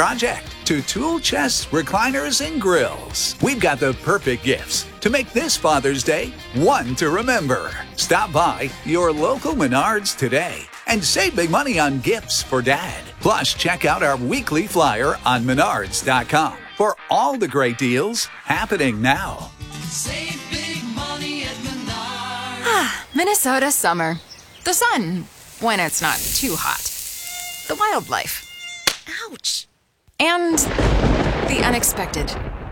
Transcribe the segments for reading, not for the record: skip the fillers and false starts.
project to tool chests, recliners, and grills. We've got the perfect gifts to make this Father's Day one to remember. Stop by your local Menards today and save big money on gifts for Dad. Plus, check out our weekly flyer on menards.com for all the great deals happening now. Save big money at Menards. Minnesota summer. The sun, when it's not too hot. The wildlife. Ouch. And the unexpected.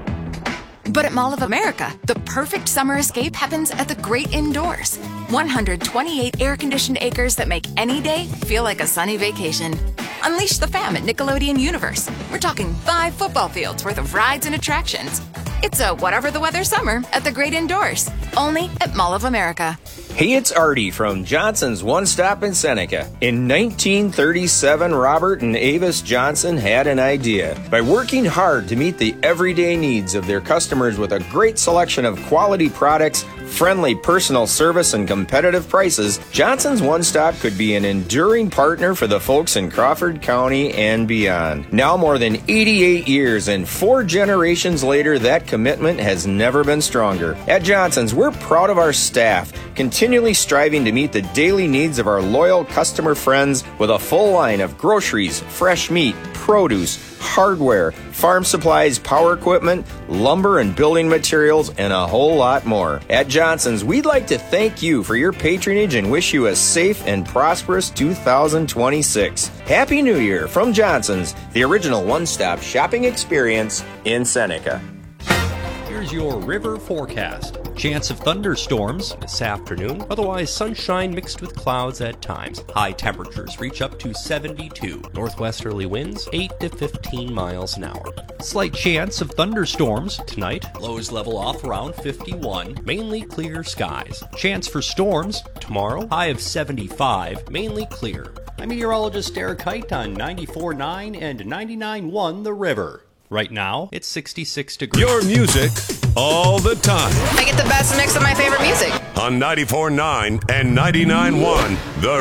But at Mall of America, the perfect summer escape happens at the great indoors. 128 air-conditioned acres that make any day feel like a sunny vacation. Unleash the fam at Nickelodeon Universe. We're talking 5 football fields worth of rides and attractions. It's a whatever the weather summer at the great indoors. Only at Mall of America. Hey, it's Artie from Johnson's One Stop in Seneca. In 1937, Robert and Avis Johnson had an idea. By working hard to meet the everyday needs of their customers with a great selection of quality products, friendly personal service, and competitive prices, Johnson's One Stop could be an enduring partner for the folks in Crawford County and beyond. Now more than 88 years and 4 generations later, that commitment has never been stronger. At Johnson's, we're proud of our staff, continually striving to meet the daily needs of our loyal customer friends with a full line of groceries, fresh meat, produce, hardware, farm supplies, power equipment, lumber and building materials, and a whole lot more. At Johnson's, we'd like to thank you for your patronage and wish you a safe and prosperous 2026. Happy New Year from Johnson's, the original one-stop shopping experience in Seneca. Here's your river forecast. Chance of thunderstorms this afternoon, otherwise sunshine mixed with clouds at times. High temperatures reach up to 72. Northwesterly winds 8 to 15 miles an hour. Slight chance of thunderstorms tonight. Lows level off around 51. Mainly clear skies. Chance for storms tomorrow. High of 75. Mainly clear. I'm meteorologist Derek Height on 94.9 and 99.1 The River. Right now, it's 66 degrees. Your music all the time. I get the best mix of my favorite music. On 94.9 and 99.1 The